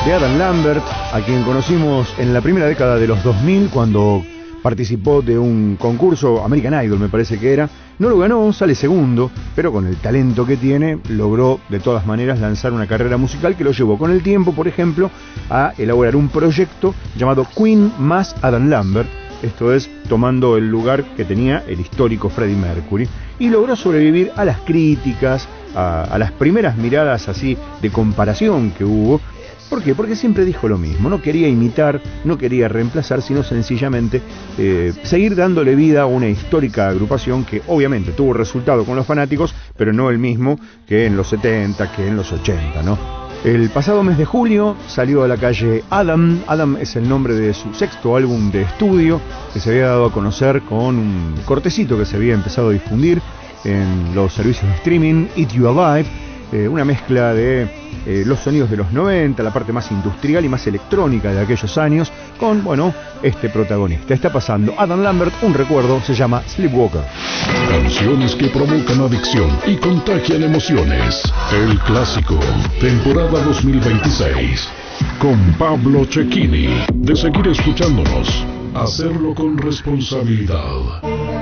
de Adam Lambert, a quien conocimos en la primera década de los 2000 cuando participó de un concurso, American Idol me parece que era. No lo ganó, sale segundo, pero con el talento que tiene logró de todas maneras lanzar una carrera musical que lo llevó con el tiempo, por ejemplo, a elaborar un proyecto llamado Queen más Adam Lambert. Esto es, tomando el lugar que tenía el histórico Freddie Mercury, y logró sobrevivir a las críticas, a las primeras miradas así de comparación que hubo. ¿Por qué? Porque siempre dijo lo mismo, no quería imitar, no quería reemplazar, sino sencillamente seguir dándole vida a una histórica agrupación que obviamente tuvo resultado con los fanáticos, pero no el mismo que en los 70, que en los 80, ¿no? El pasado mes de julio salió a la calle Adam. Adam es el nombre de su sexto álbum de estudio, que se había dado a conocer con un cortecito que se había empezado a difundir en los servicios de streaming, Eat You Alive, una mezcla de los sonidos de los 90, la parte más industrial y más electrónica de aquellos años, con, bueno, este protagonista. Está pasando Adam Lambert, un recuerdo, se llama Sleepwalker. Canciones que provocan adicción y contagian emociones. El clásico, temporada 2026. Con Pablo Cecchini. De seguir escuchándonos, hacerlo con responsabilidad.